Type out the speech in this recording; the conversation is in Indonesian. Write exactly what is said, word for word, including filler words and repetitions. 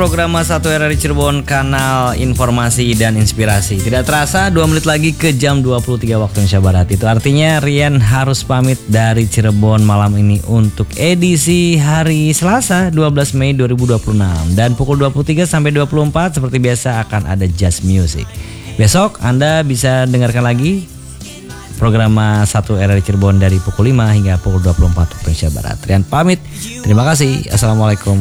Program satu R R I Cirebon, kanal informasi dan inspirasi. Tidak terasa dua menit lagi ke jam dua puluh tiga waktu Indonesia Barat. Itu artinya Rian harus pamit dari Cirebon malam ini untuk edisi hari Selasa dua belas Mei dua ribu dua puluh enam. Dan pukul dua puluh tiga sampai dua puluh empat seperti biasa akan ada Jazz Music. Besok Anda bisa dengarkan lagi program satu R R I Cirebon dari pukul lima hingga pukul dua puluh empat waktu Indonesia Barat. Rian pamit. Terima kasih. Assalamualaikum.